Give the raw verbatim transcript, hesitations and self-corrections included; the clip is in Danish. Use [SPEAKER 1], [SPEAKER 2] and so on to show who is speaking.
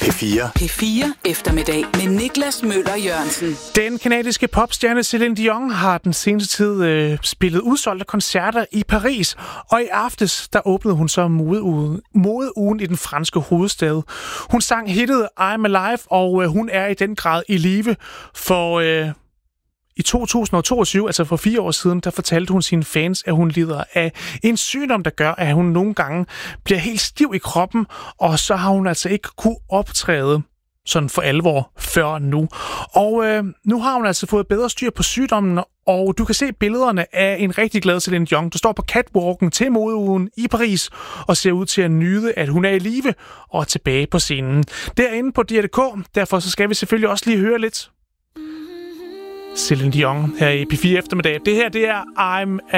[SPEAKER 1] P fire.
[SPEAKER 2] P fire eftermiddag med Niklas Møller Jørgensen.
[SPEAKER 3] Den kanadiske popstjerne Celine Dion har den seneste tid øh, spillet udsolgte koncerter i Paris, og i aftes der åbnede hun så modeugen, modeugen i den franske hovedstad. Hun sang hittet I'm Alive, og øh, hun er i den grad i live, for øh, i to tusind og toogtyve, altså for fire år siden, der fortalte hun sine fans, at hun lider af en sygdom, der gør, at hun nogle gange bliver helt stiv i kroppen, og så har hun altså ikke kunne optræde sådan for alvor før nu. Og øh, nu har hun altså fået bedre styr på sygdommen, og du kan se billederne af en rigtig glad Celine Dion, der står på catwalken til modeugen i Paris og ser ud til at nyde, at hun er i live og er tilbage på scenen. Derinde på D R punktum D K, derfor så skal vi selvfølgelig også lige høre lidt Celine Dion her i P fire eftermiddag. Det her, det er I'm